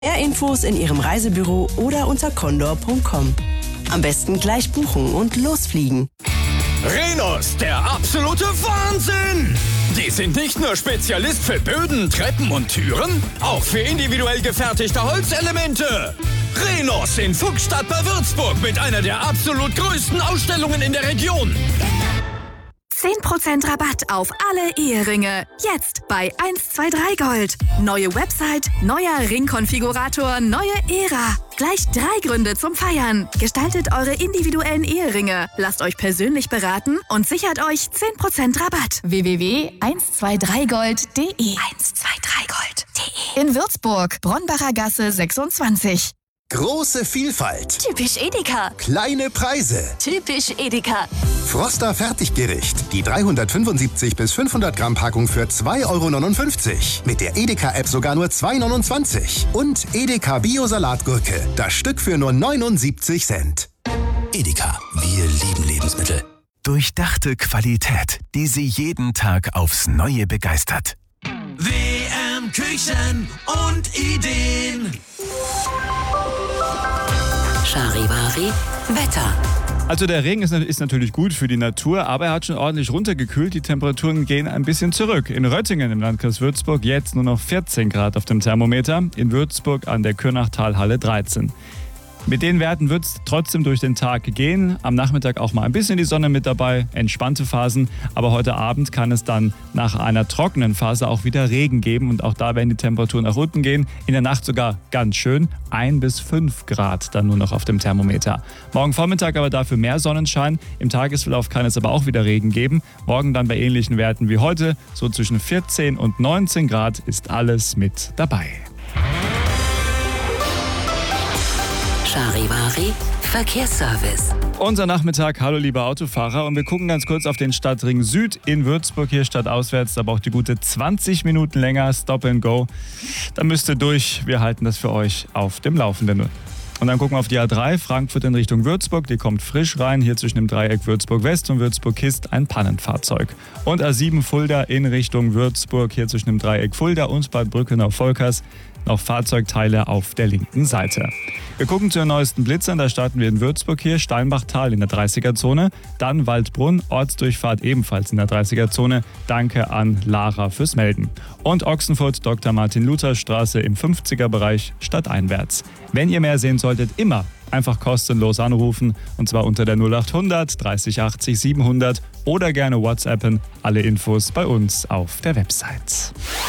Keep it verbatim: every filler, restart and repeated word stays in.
Mehr Infos in Ihrem Reisebüro oder unter condor punkt com. Am besten gleich buchen und losfliegen. Rhenus, der absolute Wahnsinn! Die sind nicht nur Spezialist für Böden, Treppen und Türen, auch für individuell gefertigte Holzelemente. Rhenus in Fuchsstadt bei Würzburg mit einer der absolut größten Ausstellungen in der Region. zehn Prozent Rabatt auf alle Eheringe. Jetzt bei eins zwei drei Gold. Neue Website, neuer Ringkonfigurator, neue Ära. Gleich drei Gründe zum Feiern. Gestaltet eure individuellen Eheringe. Lasst euch persönlich beraten und sichert euch zehn Prozent Rabatt. w w w punkt eins zwei drei gold punkt de eins zwei drei gold punkt de In Würzburg, Bronbacher Gasse sechsundzwanzig. Große Vielfalt. Typisch Edeka. Kleine Preise. Typisch Edeka. Froster Fertiggericht. Die dreihundertfünfundsiebzig bis fünfhundert Gramm Packung für zwei Euro neunundfünfzig. Mit der Edeka-App sogar nur zwei Euro neunundzwanzig. Und Edeka Bio-Salatgurke. Das Stück für nur neunundsiebzig Cent. Edeka. Wir lieben Lebensmittel. Durchdachte Qualität, die Sie jeden Tag aufs Neue begeistert. W M Küchen und Ideen. Charivari Wetter. Also der Regen ist, ist natürlich gut für die Natur, aber er hat schon ordentlich runtergekühlt. Die Temperaturen gehen ein bisschen zurück. In Röttingen im Landkreis Würzburg jetzt nur noch vierzehn Grad auf dem Thermometer. In Würzburg an der Kürnachtalhalle dreizehn. Mit den Werten wird es trotzdem durch den Tag gehen. Am Nachmittag auch mal ein bisschen die Sonne mit dabei, entspannte Phasen. Aber heute Abend kann es dann nach einer trockenen Phase auch wieder Regen geben. Und auch da werden die Temperaturen nach unten gehen. In der Nacht sogar ganz schön. ein bis fünf Grad dann nur noch auf dem Thermometer. Morgen Vormittag aber dafür mehr Sonnenschein. Im Tagesverlauf kann es aber auch wieder Regen geben. Morgen dann bei ähnlichen Werten wie heute. So zwischen vierzehn und neunzehn Grad ist alles mit dabei. Charivari Verkehrsservice. Unser Nachmittag, hallo liebe Autofahrer, und wir gucken ganz kurz auf den Stadtring Süd in Würzburg, hier stadtauswärts, da braucht die gute zwanzig Minuten länger, Stop and Go. Da müsst ihr durch, wir halten das für euch auf dem Laufenden. Und dann gucken wir auf die A drei, Frankfurt in Richtung Würzburg, die kommt frisch rein, hier zwischen dem Dreieck Würzburg West und Würzburg Kist ein Pannenfahrzeug. Und A sieben Fulda in Richtung Würzburg, hier zwischen dem Dreieck Fulda und Bad Brückenau-Volkers, noch Fahrzeugteile auf der linken Seite. Wir gucken zu den neuesten Blitzern, da starten wir in Würzburg hier, Steinbachtal in der dreißiger-Zone, dann Waldbrunn, Ortsdurchfahrt ebenfalls in der dreißiger-Zone. Danke an Lara fürs Melden. Und Ochsenfurt, Doktor Martin-Luther-Straße im fünfziger-Bereich stadteinwärts. Wenn ihr mehr sehen solltet, immer einfach kostenlos anrufen, und zwar unter der null achthundert dreißig achtzig siebenhundert oder gerne WhatsAppen. Alle Infos bei uns auf der Website.